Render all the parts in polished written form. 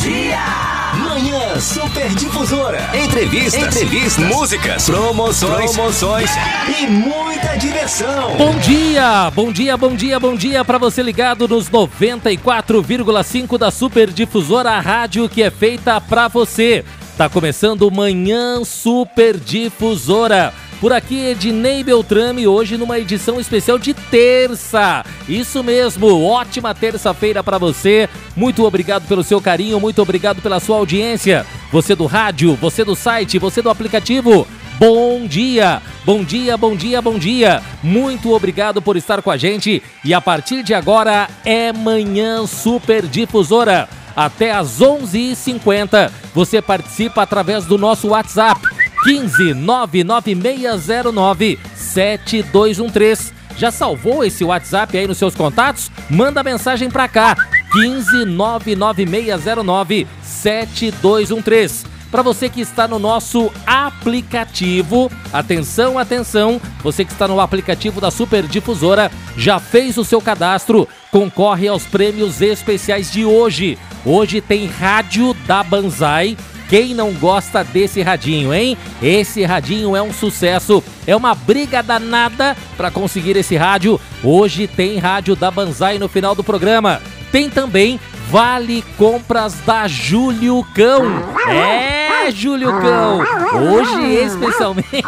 dia! Manhã Super Difusora. Entrevistas, músicas, promoções e muita diversão. Bom dia para você ligado nos 94,5 da Super Difusora, a rádio que é feita pra você. Tá começando Manhã Super Difusora. Por aqui, Ednei Beltrame, hoje numa edição especial de terça. Isso mesmo, ótima terça-feira para você. Muito obrigado pelo seu carinho, muito obrigado pela sua audiência. Você do rádio, você do site, você do aplicativo. Bom dia, bom dia, bom dia, bom dia. Muito obrigado por estar com a gente. E a partir de agora é Manhã Super Difusora. Até às 11h50 você participa através do nosso WhatsApp. 15 99609 7213. Já salvou esse WhatsApp aí nos seus contatos? Manda mensagem pra cá. 15 99609 7213. Para você que está no nosso aplicativo, atenção, você que está no aplicativo da Super Difusora, já fez o seu cadastro, concorre aos prêmios especiais de hoje. Hoje tem Rádio da Banzai. Quem não gosta desse radinho, hein? Esse radinho é um sucesso, é uma briga danada para conseguir esse rádio. Hoje tem Rádio da Banzai no final do programa. Tem também Vale Compras da Júlio Cão. É, Júlio Cão. Hoje especialmente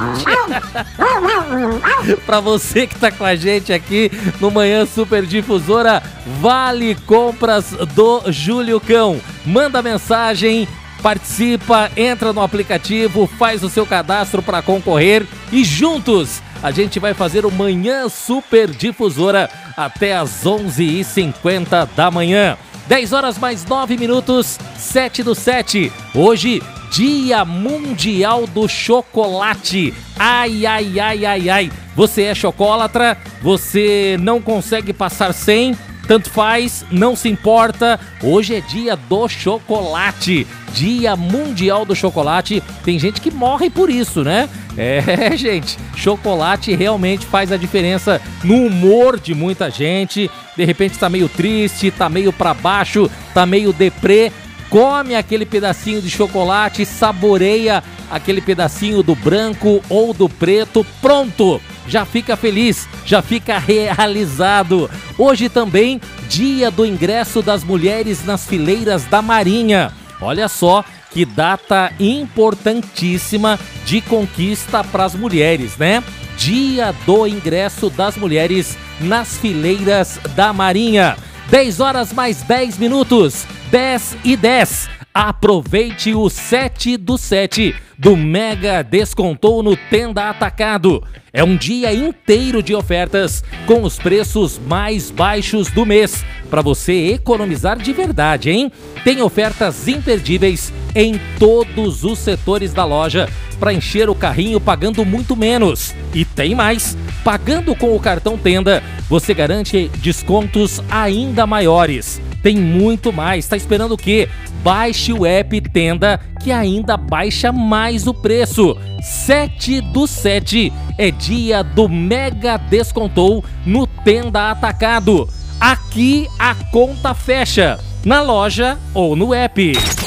para você que tá com a gente aqui no Manhã Super Difusora, Vale Compras do Júlio Cão. Manda mensagem, participa, entra no aplicativo, faz o seu cadastro para concorrer e juntos a gente vai fazer o Manhã Super Difusora até às 11h50 da manhã. 10 horas mais 9 minutos, 7/7. Hoje, Dia Mundial do Chocolate. Ai. Você é chocolatra? Você não consegue passar sem? Tanto faz, não se importa. Hoje é dia do chocolate. Dia Mundial do Chocolate. Tem gente que morre por isso, né? É, gente, chocolate realmente faz a diferença no humor de muita gente. De repente tá meio triste, tá meio pra baixo, tá meio deprê. Come aquele pedacinho de chocolate, saboreia aquele pedacinho do branco ou do preto, pronto! Já fica feliz, já fica realizado. Hoje também, dia do ingresso das mulheres nas fileiras da Marinha. Olha só que data importantíssima de conquista para as mulheres, né? Dia do ingresso das mulheres nas fileiras da Marinha. 10 horas mais 10 minutos, 10:10. Aproveite o 7/7 do Mega Descontou no Tenda Atacado. É um dia inteiro de ofertas com os preços mais baixos do mês, para você economizar de verdade, hein? Tem ofertas imperdíveis em todos os setores da loja para encher o carrinho pagando muito menos. E tem mais, pagando com o cartão Tenda, você garante descontos ainda maiores. Tem muito mais, tá esperando o quê? Baixe o app Tenda que ainda baixa mais o preço. 7/7 é dia do Mega Descontou no Tenda Atacado. Aqui a conta fecha, na loja ou no app.